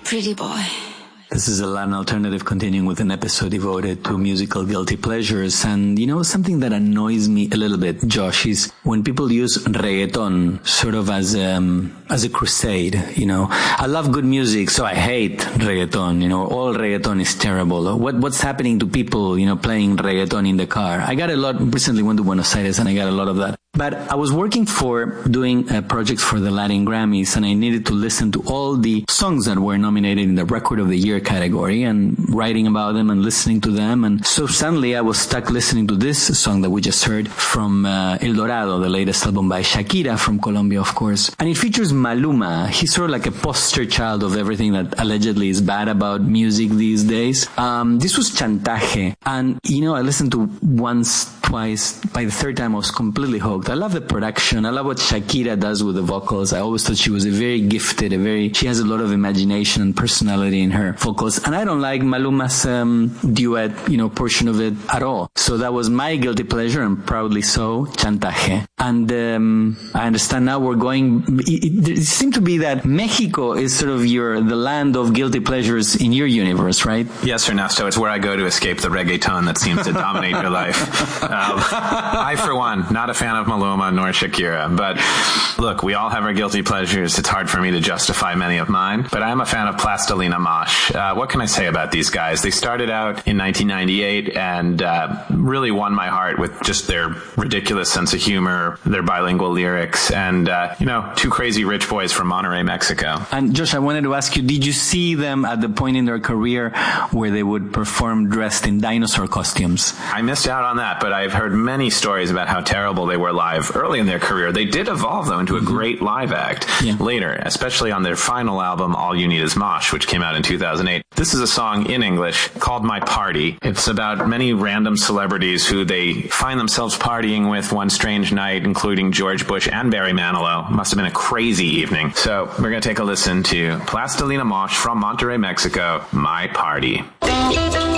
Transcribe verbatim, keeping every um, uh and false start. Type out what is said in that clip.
Pretty boy. This is a Latin Alternative, continuing with an episode devoted to musical guilty pleasures. And, you know, something that annoys me a little bit, Josh, is when people use reggaeton sort of as, um, as a crusade, you know. I love good music, so I hate reggaeton, you know. All reggaeton is terrible. What, what's happening to people, you know, playing reggaeton in the car? I got a lot, recently went to Buenos Aires and I got a lot of that. But I was working for doing a project for the Latin Grammys, and I needed to listen to all the songs that were nominated in the Record of the Year category and writing about them and listening to them. And so suddenly I was stuck listening to this song that we just heard from uh, El Dorado, the latest album by Shakira from Colombia, of course. And it features Maluma. He's sort of like a poster child of everything that allegedly is bad about music these days. Um, this was Chantaje. And, you know, I listened to once, twice. By the third time, I was completely hooked. I love the production. I love what Shakira does with the vocals. I always thought she was a very gifted, a very, she has a lot of imagination and personality in her vocals. And I don't like Maluma's um, duet, you know, portion of it at all. So that was my guilty pleasure, and proudly so, Chantaje. And um, I understand now we're going, it, it, it seemed to be that Mexico is sort of your, the land of guilty pleasures in your universe, right? Yes, Ernesto. It's where I go to escape the reggaeton that seems to dominate your life. Um, I, for one, not a fan of Maluma nor Shakira, but look, we all have our guilty pleasures. It's hard for me to justify many of mine, but I am a fan of Plastilina Mosh. Uh, what can I say about these guys? They started out in nineteen ninety-eight and uh, really won my heart with just their ridiculous sense of humor, their bilingual lyrics, and, uh, you know, two crazy rich boys from Monterrey, Mexico. And Josh, I wanted to ask you, did you see them at the point in their career where they would perform dressed in dinosaur costumes? I missed out on that, but I've heard many stories about how terrible they were live early in their career. They did evolve, though, into a great live act yeah. later, especially on their final album, All You Need Is Mosh, which came out in two thousand eight. This is a song in English called My Party. It's about many random celebrities who they find themselves partying with one strange night, including George Bush and Barry Manilow. Must have been a crazy evening. So we're going to take a listen to Plastilina Mosh from Monterrey, Mexico, My Party.